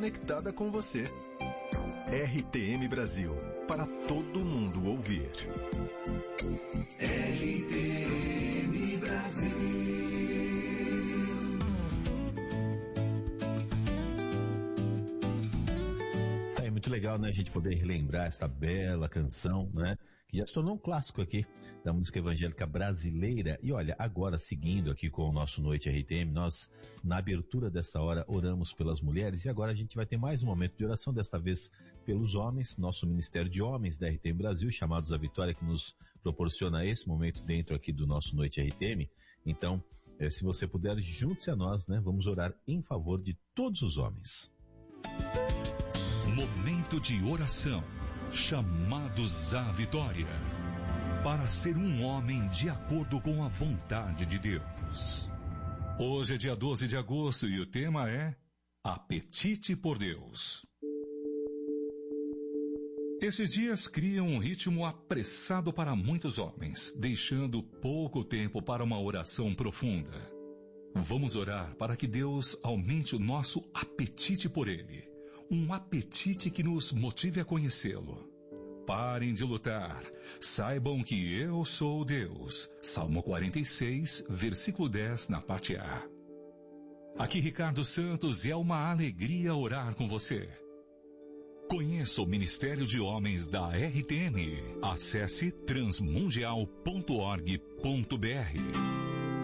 conectada com você. RTM Brasil, para todo mundo ouvir. RTM Brasil. É muito legal, né, a gente poder relembrar essa bela canção, né, que já se tornou um clássico aqui da música evangélica brasileira. E olha, agora seguindo aqui com o nosso Noite RTM, nós, na abertura dessa hora, oramos pelas mulheres, e agora a gente vai ter mais um momento de oração, desta vez pelos homens, nosso Ministério de Homens da RTM Brasil, chamados à Vitória, que nos proporciona esse momento dentro aqui do nosso Noite RTM. Então, se você puder, junte-se a nós, né, vamos orar em favor de todos os homens. Momento de oração, chamados à vitória, para ser um homem de acordo com a vontade de Deus. Hoje é dia 12 de agosto e o tema é Apetite por Deus. Esses dias criam um ritmo apressado para muitos homens, deixando pouco tempo para uma oração profunda. Vamos orar para que Deus aumente o nosso apetite por Ele. Um apetite que nos motive a conhecê-lo. Parem de lutar. Saibam que eu sou Deus. Salmo 46, versículo 10, na parte A. Aqui Ricardo Santos, e é uma alegria orar com você. Conheça o Ministério de Homens da RTM. Acesse transmundial.org.br.